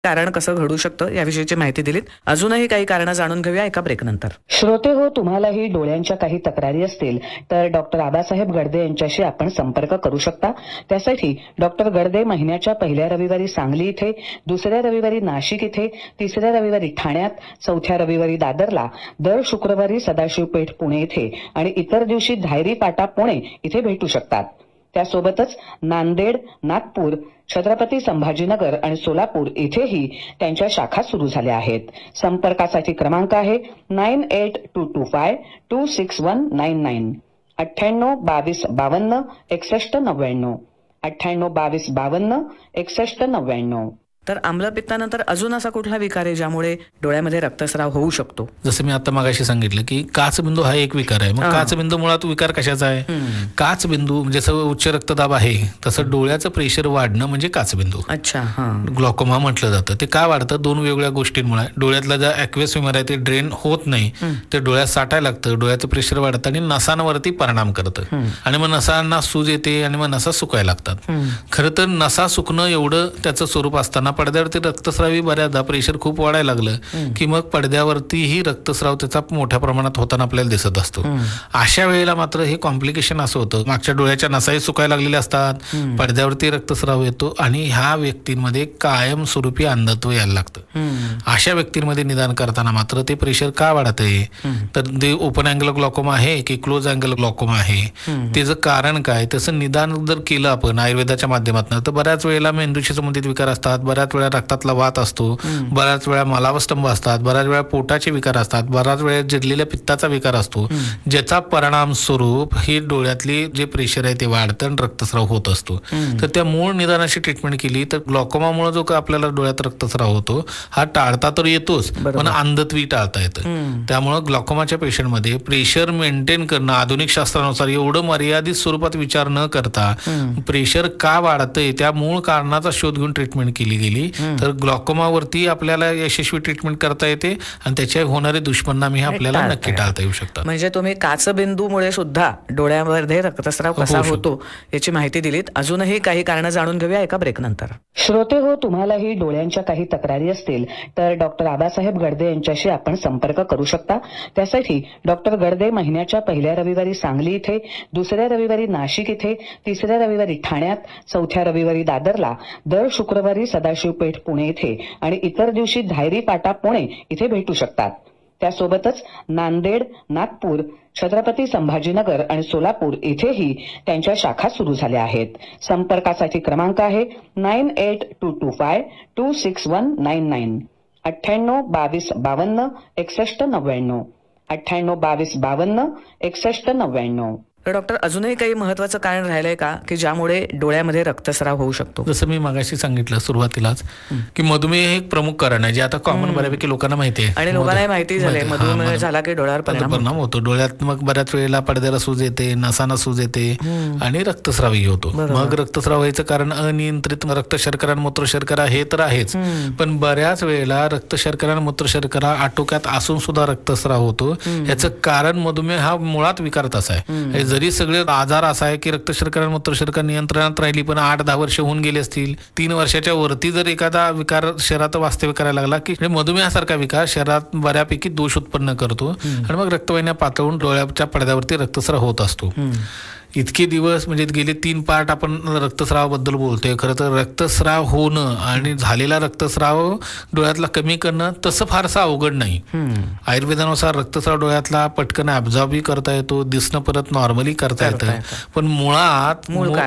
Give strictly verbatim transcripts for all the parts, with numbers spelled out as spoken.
कारण कसं घडू शकतं याविषयीची माहिती दिलीत. अजूनही काही कारणं जाणून घेऊया एका ब्रेक नंतर. श्रोते हो, तुम्हालाही डोळ्यांच्या काही तक्रारी असतील तर डॉक्टर आबासाहेब गडदे यांच्याशी आपण संपर्क करू शकता. त्यासाठी डॉक्टर गडदे महिन्याच्या पहिल्या रविवारी सांगली इथे, दुसऱ्या रविवारी नाशिक इथे, तिसऱ्या रविवारी ठाण्यात, चौथ्या रविवारी दादरला, दर शुक्रवारी सदाशिव पेठ पुणे इथे आणि इतर दिवशी धायरी पाटा पुणे इथे भेटू शकतात. त्यासोबतच नांदेड, नागपूर, छत्रपती संभाजीनगर आणि सोलापूर इथेही त्यांच्या शाखा सुरू झाल्या आहेत. संपर्कासाठी क्रमांक आहे nine eight to to five to six one nine nine अठ्ठ्याण्णव बावीस बावन्न एकसष्ट नव्याण्णव अठ्ठ्याण्णव बावीस बावन्न एकसष्ट नव्याण्णव. तर आम्लपित्तानंतर अजून असा कुठला विकार आहे ज्यामुळे डोळ्यामध्ये रक्तस्राव होऊ शकतो? जसं मी आता मगाशी सांगितलं की काचबिंदू हा एक विकार आहे. मग काचबिंदू मुळात विकार कशाचा आहे? काचबिंदू जसं उच्च रक्तदाब आहे तसं डोळ्याचं प्रेशर वाढणं म्हणजे काचबिंदू. अच्छा. ग्लॉकोमा म्हटलं जातं. ते का वाढतं? दोन वेगवेगळ्या गोष्टींमुळे. डोळ्यातला ज्या ॲक्वेस ह्युमर आहे ते ड्रेन होत नाही, ते डोळ्यात साठायला लागतं, डोळ्याचं प्रेशर वाढतं आणि नसांवरती परिणाम करतं आणि मग नसांना सूज येते आणि मग नसा सुकायला लागतात. खरं तर नसा सुकणं एवढं त्याचं स्वरूप असताना पडद्यावरती रक्तस्रावी बऱ्याचदा प्रेशर खूप वाढायला लागलं की मग पडद्यावरतीही रक्तस्राव त्याचा मोठ्या प्रमाणात होताना आपल्याला दिसत असतो. अशा वेळेला मात्र हे कॉम्प्लिकेशन असं होतं, मागच्या डोळ्याच्या नसाही सुकायला लागलेल्या असतात, पडद्यावरती रक्तस्राव येतो आणि ह्या व्यक्तींमध्ये कायमस्वरूपी अंधत्व यायला लागतं. अशा व्यक्तींमध्ये निदान करताना मात्र ते प्रेशर का वाढत आहे? तर ते ओपन अँगल ग्लॉकोमा आहे की क्लोज अँगल ग्लॉकोमा आहे, त्याचं कारण काय? तसं निदान जर केलं आपण आयुर्वेदाच्या माध्यमातून तर बऱ्याच वेळेला मेंदूशी संबंधित विकार असतात, बऱ्याच वेळा रक्तातला वात असतो, बऱ्याच वेळा मलावस्तंभ असतात, बऱ्याच वेळा पोटाचे विकार असतात, बऱ्याच वेळा जिरलेल्या पित्ताचा विकार असतो, ज्याचा परिणाम स्वरूप हे डोळ्यातले जे प्रेशर आहे ते वाढतं आणि रक्तस्राव होत असतो. तर त्या मूळ निदानाची ट्रीटमेंट केली तर ग्लॉकोमामुळे जो आपल्याला डोळ्यात रक्तस्राव होतो हा टाळता तर येतोच, पण अंधत्वही टाळता येतं. त्यामुळे ग्लॉकोमाच्या पेशंटमध्ये प्रेशर मेंटेन करणं आधुनिक शास्त्रानुसार एवढं मर्यादित स्वरूपात विचार न करता प्रेशर का वाढतंय त्या मूळ कारणाचा शोध घेऊन ट्रीटमेंट केली गेली तर ग्लॉकोमावरती आपल्याला यशस्वी ट्रीटमेंट करता येते आणि त्याच्या होणारे दुष्परिणाम हे आपल्याला नक्की टाळता येऊ शकतात. म्हणजे तुम्ही काचबिंदूमुळे सुद्धा डोळ्यामध्ये रक्तस्राव कसा होतो याची माहिती दिलीत. अजूनही काही कारणं जाणून घेऊया एका ब्रेक नंतर. श्रोते हो, तुम्हालाही डोळ्यांच्या काही तक्रारी असतील तर डॉक्टर आबासाहेब गडदे यांच्याशी आपण संपर्क करू शकता. त्यासाठी डॉक्टर गडदे महिन्याच्या पहिल्या रविवारी सांगली इथे, दुसऱ्या रविवारी नाशिक इथे, तिसऱ्या रविवारी ठाण्यात, चौथ्या रविवारी दादरला, दर शुक्रवारी सदाशिव पेठ पुणे इथे आणि इतर दिवशी धायरी पाटा पुणे इथे भेटू शकतात. त्यासोबतच नांदेड, नागपूर, छत्रपती संभाजीनगर आणि सोलापूर इथेही त्यांच्या शाखा सुरू झाल्या आहेत. संपर्कासाठी क्रमांक आहे nine eight to to five to six one nine nine अठ्ठ्याण्णव बावीस बावन्न एकसष्ट नव्याण्णव अठ्ठ्याण्णव बावीस बावन्न एकसष्ट नव्याण्णव. तर डॉक्टर अजूनही काही महत्वाचं कारण राहिलंय का की ज्यामुळे डोळ्यामध्ये रक्तस्राव होऊ शकतो? जसं मी मगाशी सांगितलं सुरुवातीलाच की मधुमेह हे एक प्रमुख कारण आहे जे आता कॉमन बऱ्यापैकी लोकांना माहिती आहे आणि लोकांना माहिती झालंय मधुमेह झाला की डोळ्यावर परिणाम होतो. डोळ्यात मग बऱ्याच वेळेला पडद्याला सूज येते, नसांना सूज येते आणि रक्तस्रावही होतो. मग रक्तस्राव व्हायचं कारण अनियंत्रित रक्त शर्करा आणि मूत्र शर्करा हे तर आहेच, पण बऱ्याच वेळेला रक्त शर्करा आणि मूत्र शर्करा आटोक्यात असून सुद्धा रक्तस्राव होतो. याचं कारण मधुमेह हा मुळात विकार तसा आहे. जरी सगळे आजार असा आहे की रक्त शर्करा आणि मूत्र शर्करा नियंत्रणात राहिली पण आठ दहा वर्ष होऊन गेले असतील, तीन वर्षाच्या वरती जर एखादा विकार शरीरात वास्तव्य करायला लागला की मधुमेहासारखा विकार शरीरात बऱ्यापैकी दोष उत्पन्न करतो आणि मग रक्तवाहिन्या पातळून डोळ्याच्या पडद्यावरती रक्तस्राव होत असतो. इतके दिवस म्हणजे गेले तीन पार्ट आपण रक्तस्रावाबद्दल बोलतोय. खरं तर रक्तस्राव होणं आणि झालेला रक्तस्राव डोळ्यातला कमी करणं तसं फारसं अवघड नाही. आयुर्वेदानुसार रक्तस्राव डोळ्यातला पटकन ऍब्झॉर्बही करता येतो, दिसणं परत नॉर्मली करता येतं, पण मुळात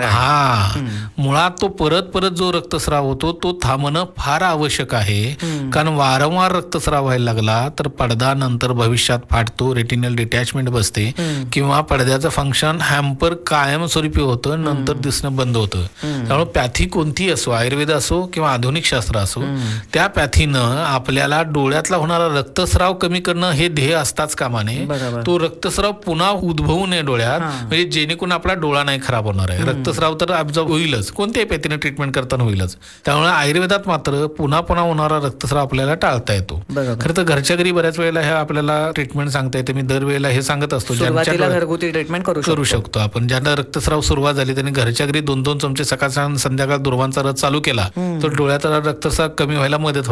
हा मुळात तो परत परत जो रक्तस्राव होतो तो थांबणं फार आवश्यक आहे. कारण वारंवार रक्तस्राव व्हायला लागला तर पडदा नंतर भविष्यात फाटतो, रेटिनल डिटॅचमेंट बसते किंवा पडद्याचं फंक्शन हॅम्पर कायमस्वरूपी होतं, नंतर दिसणं बंद होतं. त्यामुळे पॅथी कोणती असो, आयुर्वेद असो किंवा आधुनिक शास्त्र असो, त्या पॅथीनं आपल्याला डोळ्यातला होणारा रक्तस्राव कमी करणं हे ध्येय असताच कामा नये. तो रक्तस्राव पुन्हा उद्भवू नये डोळ्यात, म्हणजे जेणेकरून आपला डोळा नाही खराब होणार आहे. रक्तस्राव तर ऍब्झॉर्ब होईलच, कोणत्याही पॅथीनं ट्रीटमेंट करताना होईलच. त्यामुळे आयुर्वेदात मात्र पुन्हा पुन्हा होणारा रक्तस्राव आपल्याला टाळता येतो. खरं तर घरच्या घरी बऱ्याच वेळेला हे आपल्याला ट्रीटमेंट सांगता येते. मी दरवेळेला हे सांगत असतो घरगुती ट्रीटमेंट करू शकतो आपण. ज्यांना रक्तस्राव सुरुवात झाली त्यांनी घरच्या घरी दोन दोन चमचे सकाळ संध्याकाळ दुर्वांचा रस चालू केला तर डोळ्याचा रक्तस्राव कमी व्हायला मदत